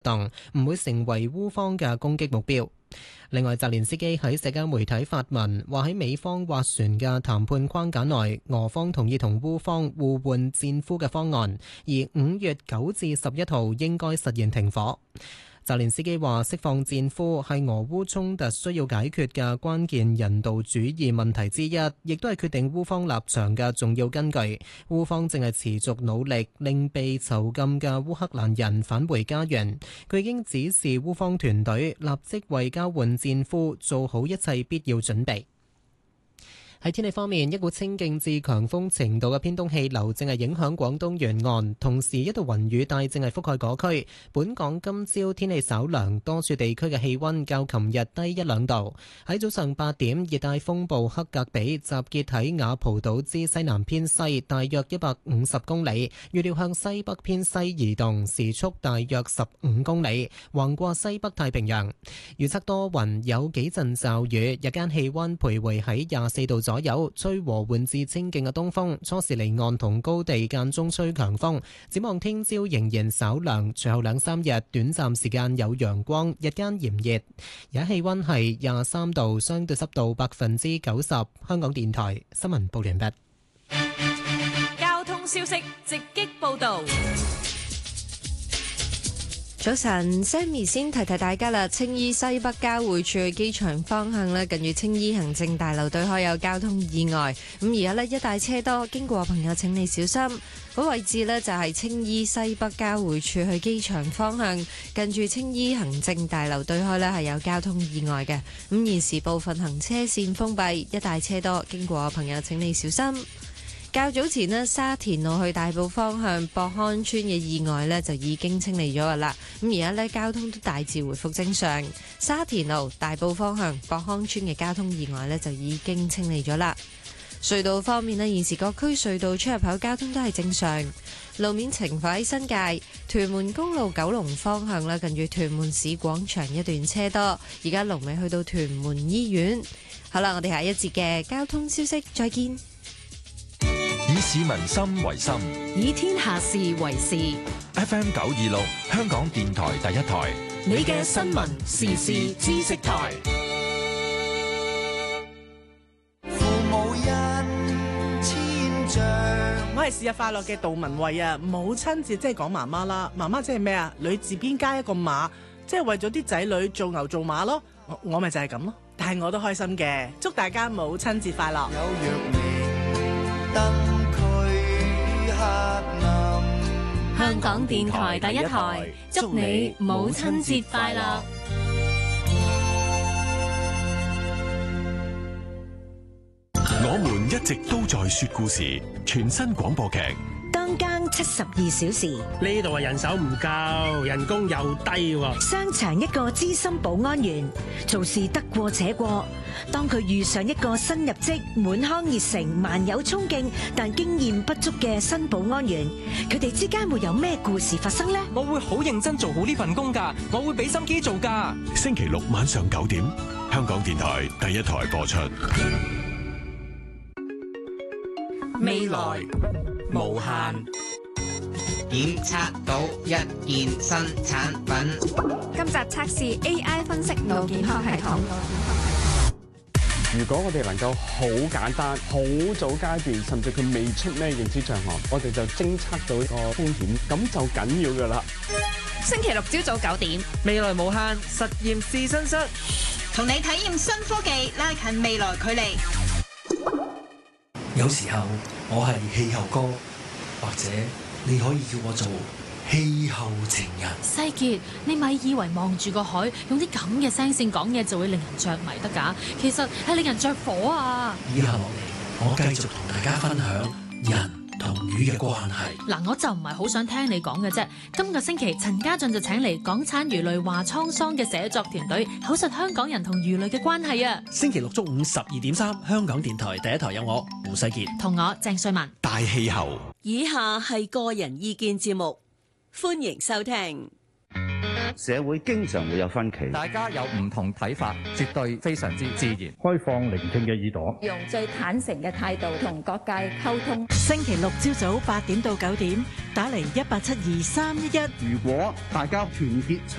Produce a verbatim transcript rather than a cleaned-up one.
動，唔會成為烏方嘅攻擊目標。另外，澤連斯基喺社交媒體發文，話喺美方斡旋嘅談判框架內，俄方同意同烏方互換戰俘嘅方案，而五月九至十一號應該實現停火。澤連斯基話：釋放戰俘係俄烏衝突需要解決嘅關鍵人道主義問題之一，亦都係決定烏方立場嘅重要根據。烏方正係持續努力令被囚禁嘅烏克蘭人返回家園。佢已經指示烏方團隊立即為交換戰俘做好一切必要準備。喺天氣方面，一股清勁至強風程度嘅偏東氣流正係影響廣東沿岸，同時一道雲雨帶正係覆蓋嗰區。本港今朝天氣稍涼，多處地區嘅氣溫較琴日低一兩度。喺早上八點，熱帶風暴克格比集結喺雅蒲島之西南偏西，大約一百五十公里，預料向西北偏西移動，時速大約十五公里，橫過西北太平洋。預測多雲，有幾陣驟雨，日間氣溫徘徊喺廿四度左右，吹和緩至清勁嘅東風，初時離岸同高地間中吹強風。展望聽朝仍然稍涼，隨後兩三日短暫時間有陽光，日間炎熱。而家氣溫係廿三度，相對濕度百分之九十。香港電台新聞報完畢。 交通消息直擊報道。 早晨 Sammy 先提提大家啦，青衣西北交匯處去機場方向咧，近住青衣行政大樓對開有交通意外，咁而家咧一帶車多，經過朋友請你小心。嗰位置咧就係青衣西北交匯處去機場方向，近住青衣行政大樓對開咧係有交通意外嘅，咁現時部分行車線封閉，一帶車多，經過朋友請你小心。較早前呢，沙田路去大埔方向博康村嘅意外呢就已經清理咗噶啦，咁而家呢，交通都大致回復正常。沙田路大埔方向博康村嘅交通意外呢就已經清理咗啦。隧道方面呢，現時各區隧道出入口交通都係正常。路面情況喺新界屯門公路九龍方向啦，近住屯門市廣場一段車多，而家龍尾去到屯門醫院。好啦，我哋下一節嘅交通消息再見。 以市民心為心， 以天下事為事。 F M 九二六，香港電台第一台， 你嘅新聞時事知識台。 父母恩千丈， 我係是日快樂嘅杜文慧啊！母親節即係講媽媽啦，媽媽即係咩啊？女字邊加一個馬，即係為咗啲仔女做牛做馬咯。我我咪就係咁咯，但係我都開心嘅。祝大家母親節快樂！ 有若明燈驅黑暗。 香港電台第一台，祝你母親節快樂！ 我們一直都在說故事，全新廣播劇當更七十二小時。 呢度係人手唔夠，人工又低喎。 商場一個資深保安員做事得過且過，當佢遇上一個新入職、滿腔熱誠、蠻有衝勁但經驗不足嘅新保安員，佢哋之間會有咩故事發生呢？ 我會好認真做好呢份工㗎，我會俾心機做㗎。 星期六晚上九點，香港電台第一台播出。 未來無限，檢測到一件新產品。 今集測試 A I 分析腦健康系統。 如果我哋能夠好簡單、好早階段，甚至佢未出咩認知障礙，我哋就偵測到個風險，咁就緊要噶啦。 星期六朝早九點， 未來無限實驗試身室， 同你體驗新科技，拉近未來距離。 有時候我係氣候哥，或者你可以叫我做氣候情人。 世傑，你咪以為望住個海，用啲咁嘅聲線講嘢就會令人着迷得㗎？其實係令人着火啊！ 以下落嚟，我繼續同大家分享人同魚嘅關係。 嗱，我就唔係好想聽你講嘅啫。今個星期，陳家俊就請嚟港產魚類話滄桑嘅寫作團隊，口述香港人同魚類嘅關係啊！ 星期六中午十二點三，香港電台第一台有我胡世傑同我鄭瑞文。 大氣候。 以下係個人意見節目，歡迎收聽。 社會經常會有分歧， 大家有唔同睇法，絕對非常之自然。 開放聆聽嘅耳朵， 用最坦誠嘅態度同各界溝通。 星期六朝早八點到九點，打嚟一八七二三一一。 如果大家團結